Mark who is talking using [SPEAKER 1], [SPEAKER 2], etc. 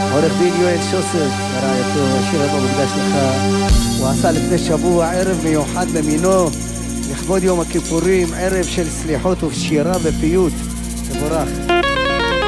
[SPEAKER 1] עורך דין יואל שוסר, ורעייתו, השיר הבא מוקדש לך. הוא עשה לפני שבוע ערב מיוחד במינו, לכבוד יום הכיפורים, ערב של סליחות ושירה ופיוט. תבורך.